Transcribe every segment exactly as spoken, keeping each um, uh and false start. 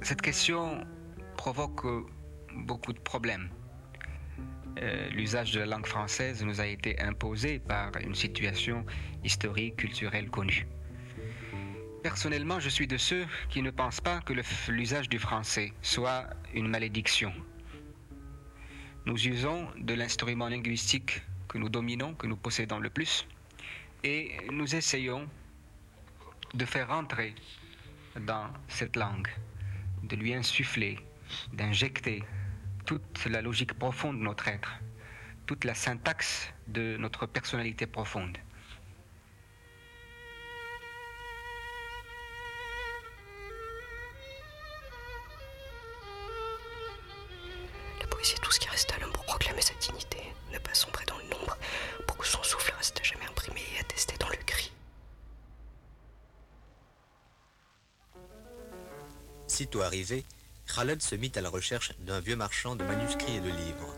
Cette question provoque beaucoup de problèmes. Euh, l'usage de la langue française nous a été imposé par une situation historique, culturelle connue. Personnellement, je suis de ceux qui ne pensent pas que le, l'usage du français soit une malédiction. Nous usons de l'instrument linguistique que nous dominons, que nous possédons le plus, et nous essayons de faire rentrer dans cette langue, de lui insuffler, d'injecter toute la logique profonde de notre être, toute la syntaxe de notre personnalité profonde. La poésie est tout ce qui reste à l'homme pour proclamer sa dignité, ne pas sombrer dans le nombre, pour que son souffle reste jamais imprimé et attesté dans le cri. Sitôt arrivé, Khaled se mit à la recherche d'un vieux marchand de manuscrits et de livres.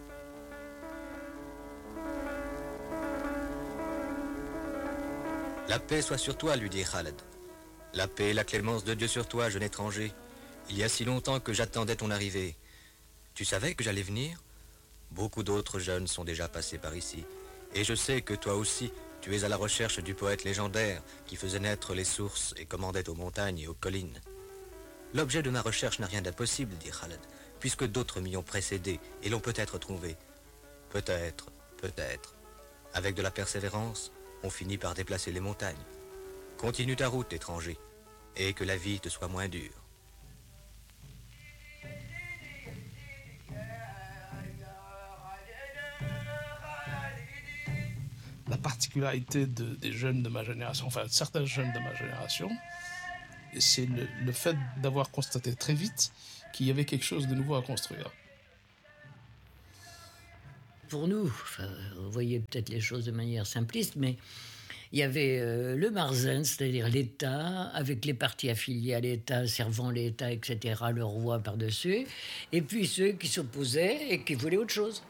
La paix soit sur toi, lui dit Khaled. La paix et la clémence de Dieu sur toi, jeune étranger. Il y a si longtemps que j'attendais ton arrivée. Tu savais que j'allais venir? Beaucoup d'autres jeunes sont déjà passés par ici. Et je sais que toi aussi, tu es à la recherche du poète légendaire qui faisait naître les sources et commandait aux montagnes et aux collines. L'objet de ma recherche n'a rien d'impossible, dit Khaled, puisque d'autres m'y ont précédé et l'ont peut-être trouvé. Peut-être, peut-être. Avec de la persévérance, on finit par déplacer les montagnes. Continue ta route, étranger, et que la vie te soit moins dure. La particularité de, des jeunes de ma génération, enfin certains jeunes de ma génération, c'est le, le fait d'avoir constaté très vite qu'il y avait quelque chose de nouveau à construire. Pour nous, enfin, vous voyez peut-être les choses de manière simpliste, mais il y avait euh, le Marzen, c'est-à-dire l'État, avec les partis affiliés à l'État, servant l'État, et cetera, le roi par-dessus, et puis ceux qui s'opposaient et qui voulaient autre chose.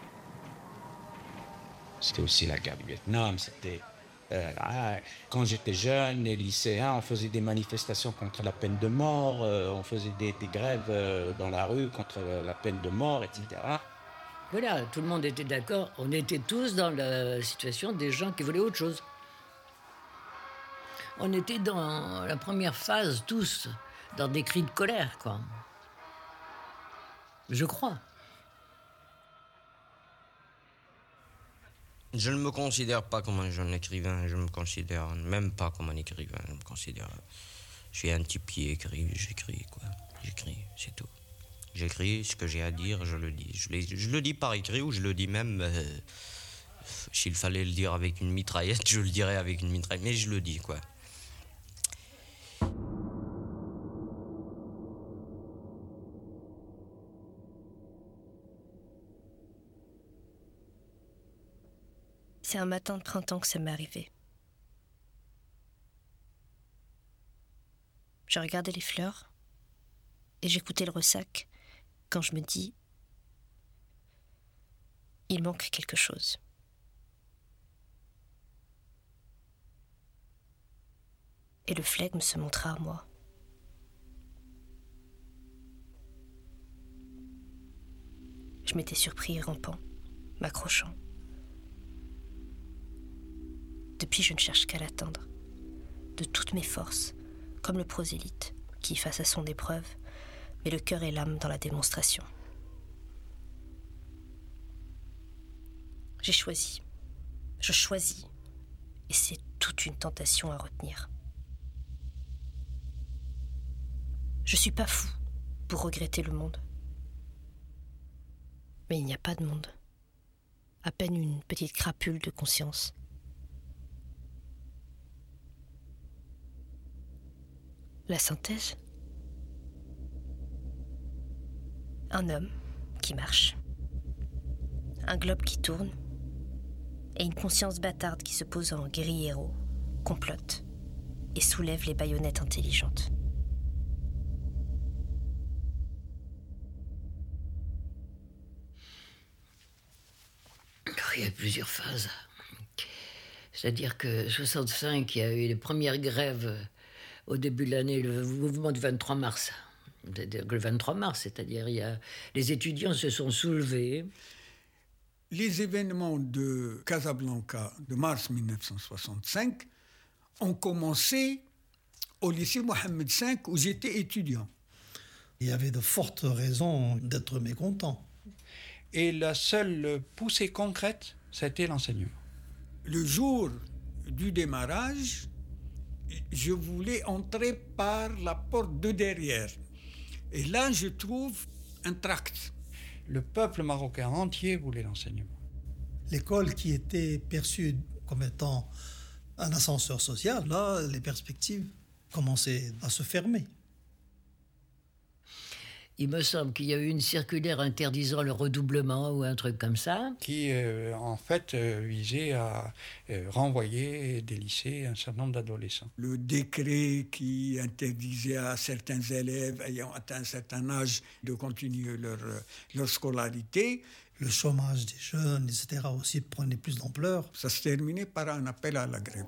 C'était aussi la guerre du Vietnam, c'était... Euh, quand j'étais jeune et lycéen, on faisait des manifestations contre la peine de mort, euh, on faisait des, des grèves euh, dans la rue contre la peine de mort, et cetera. Voilà, tout le monde était d'accord. On était tous dans la situation des gens qui voulaient autre chose. On était dans la première phase, tous, dans des cris de colère, quoi. Je crois. Je ne me considère pas comme un jeune écrivain, je me considère même pas comme un écrivain, je me considère... Je suis un type qui écrit, j'écris, quoi. J'écris, c'est tout. J'écris ce que j'ai à dire, je le dis. Je, les, je le dis par écrit ou je le dis même... Euh, s'il fallait le dire avec une mitraillette, je le dirais avec une mitraillette, mais je le dis, quoi. C'est un matin de printemps que ça m'est arrivé. Je regardais les fleurs et j'écoutais le ressac quand je me dis « Il manque quelque chose ». Et le flegme se montra à moi. Je m'étais surpris rampant, m'accrochant. Depuis, je ne cherche qu'à l'atteindre, de toutes mes forces, comme le prosélyte, qui, face à son épreuve, met le cœur et l'âme dans la démonstration. J'ai choisi, je choisis, et c'est toute une tentation à retenir. Je suis pas fou pour regretter le monde. Mais il n'y a pas de monde, à peine une petite crapule de conscience. La synthèse. Un homme qui marche, un globe qui tourne, et une conscience bâtarde qui se pose en guerriero, complote et soulève les baïonnettes intelligentes. Il y a plusieurs phases. C'est-à-dire que soixante-cinq, il y a eu les premières grèves au début de l'année, le mouvement du vingt-trois mars. le vingt-trois mars, c'est-à-dire il y a, les étudiants se sont soulevés. Les événements de Casablanca de mars mille neuf cent soixante-cinq ont commencé au lycée Mohammed cinq où j'étais étudiant. Il y avait de fortes raisons d'être mécontent. Et la seule poussée concrète, c'était l'enseignement. Le jour du démarrage, je voulais entrer par la porte de derrière. Et là, je trouve un tract. Le peuple marocain entier voulait l'enseignement. L'école qui était perçue comme étant un ascenseur social, là, les perspectives commençaient à se fermer. Il me semble qu'il y a eu une circulaire interdisant le redoublement ou un truc comme ça. Qui, euh, en fait, euh, visait à euh, renvoyer des lycées un certain nombre d'adolescents. Le décret qui interdisait à certains élèves ayant atteint un certain âge de continuer leur, leur scolarité. Le chômage des jeunes, et cetera aussi prenait plus d'ampleur. Ça se terminait par un appel à la grève.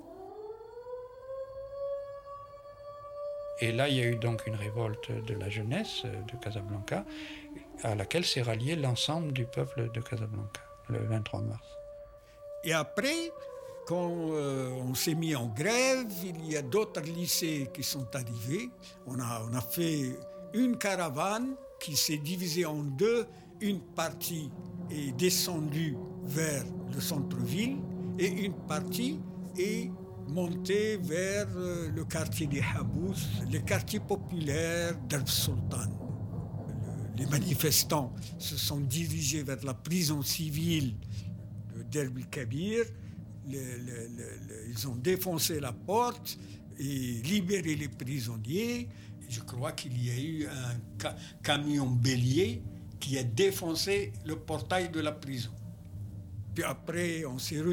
Et là, il y a eu donc une révolte de la jeunesse de Casablanca, à laquelle s'est rallié l'ensemble du peuple de Casablanca, le vingt-trois mars. Et après, quand euh, on s'est mis en grève, il y a d'autres lycées qui sont arrivés. On a, on a fait une caravane qui s'est divisée en deux. Une partie est descendue vers le centre-ville et une partie est montée vers le quartier des Habous, le quartier populaire d'Arb Sultan. Les manifestants se sont dirigés vers la prison civile d'Erbil Kabir. Le, le, le, ils ont défoncé la porte et libéré les prisonniers. Je crois qu'il y a eu un ca- camion bélier qui a défoncé le portail de la prison. Puis après, on s'est